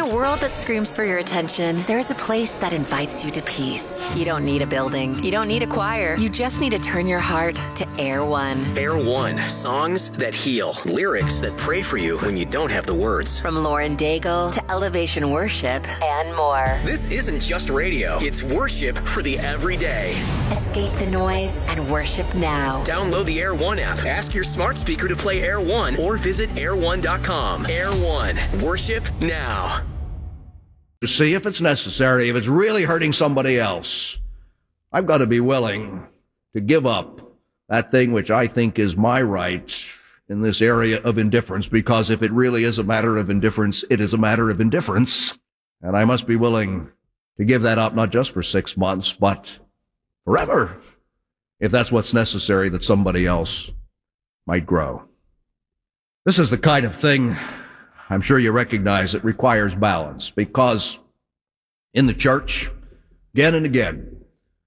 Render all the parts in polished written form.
a world that screams for your attention, there's a place that invites you to peace. You don't need a building. You don't need a choir. You just need to turn your heart to Air One. Air One. Songs that heal. Lyrics that pray for you when you don't have the words. From Lauren Daigle to Elevation Worship and more. This isn't just radio. It's worship for the everyday. Escape the noise and worship now. Download the Air One app. Ask your smart speaker to play Air One or visit air1.com. Air One. Worship now. To see if it's necessary, if it's really hurting somebody else, I've got to be willing to give up that thing which I think is my right in this area of indifference, because if it really is a matter of indifference, it is a matter of indifference. And I must be willing to give that up, not just for 6 months, but forever, if that's what's necessary that somebody else might grow. This is the kind of thing I'm sure you recognize it requires balance, because in the church, again and again,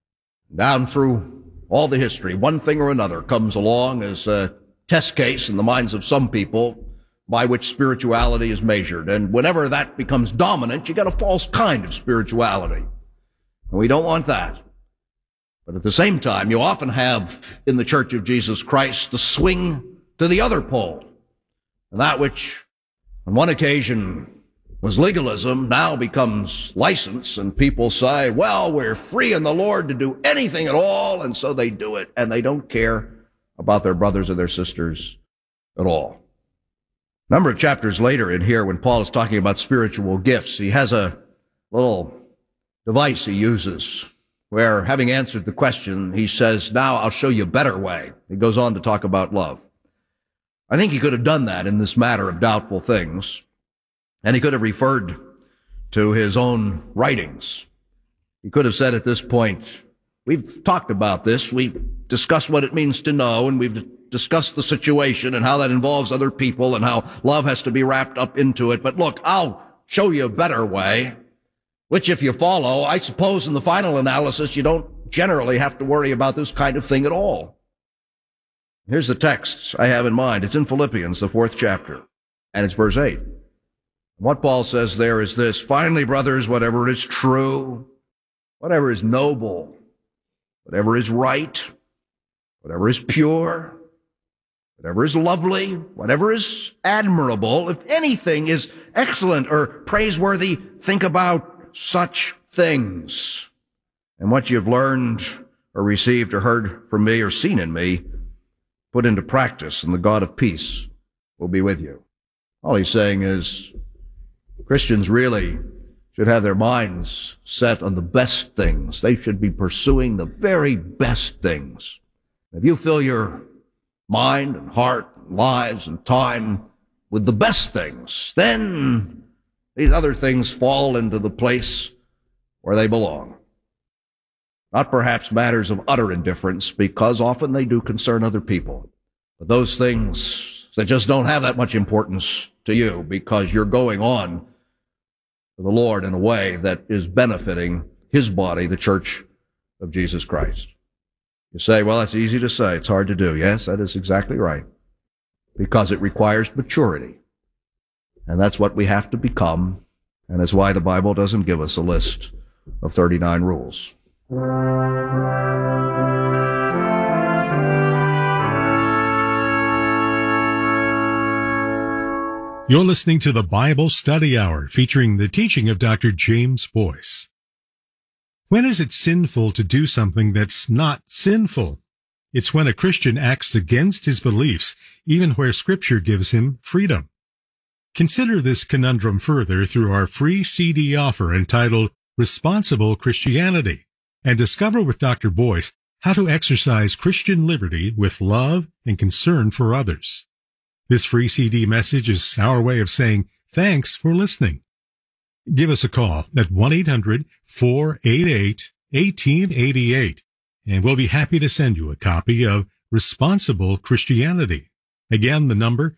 down through all the history, one thing or another comes along as a test case in the minds of some people by which spirituality is measured. And whenever that becomes dominant, you get a false kind of spirituality. And we don't want that. But at the same time, you often have in the Church of Jesus Christ the swing to the other pole. And that which on one occasion was legalism now becomes license, and people say, well, we're free in the Lord to do anything at all, and so they do it, and they don't care about their brothers or their sisters at all. A number of chapters later in here, when Paul is talking about spiritual gifts, he has a little device he uses where, having answered the question, he says, now I'll show you a better way. He goes on to talk about love. I think he could have done that in this matter of doubtful things, and he could have referred to his own writings. He could have said at this point, we've talked about this, we've discussed what it means to know, and we've discussed the situation and how that involves other people and how love has to be wrapped up into it. But look, I'll show you a better way, which if you follow, I suppose in the final analysis, you don't generally have to worry about this kind of thing at all. Here's the text I have in mind. It's in Philippians, the 4th chapter, and it's verse 8. What Paul says there is this: finally, brothers, whatever is true, whatever is noble, whatever is right, whatever is pure, whatever is lovely, whatever is admirable, if anything is excellent or praiseworthy, think about such things. And what you've learned or received or heard from me or seen in me, put into practice, and the God of peace will be with you. All he's saying is Christians really should have their minds set on the best things. They should be pursuing the very best things. If you fill your mind and heart and lives and time with the best things, then these other things fall into the place where they belong. Not perhaps matters of utter indifference, because often they do concern other people. But those things that just don't have that much importance to you because you're going on for the Lord in a way that is benefiting His body, the Church of Jesus Christ. You say, well, that's easy to say. It's hard to do. Yes, that is exactly right. Because it requires maturity. And that's what we have to become. And that's why the Bible doesn't give us a list of 39 rules. You're listening to the Bible Study Hour, featuring the teaching of Dr. James Boyce. When is it sinful to do something that's not sinful? It's when a Christian acts against his beliefs, even where Scripture gives him freedom. Consider this conundrum further through our free CD offer entitled Responsible Christianity, and discover with Dr. Boyce how to exercise Christian liberty with love and concern for others. This free CD message is our way of saying thanks for listening. Give us a call at 1-800-488-1888, and we'll be happy to send you a copy of Responsible Christianity. Again, the number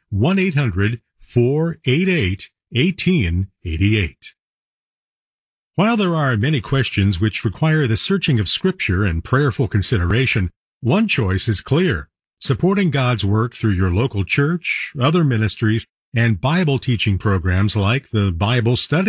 1-800-488-1888. While there are many questions which require the searching of Scripture and prayerful consideration, one choice is clear: supporting God's work through your local church, other ministries, and Bible teaching programs like the Bible Study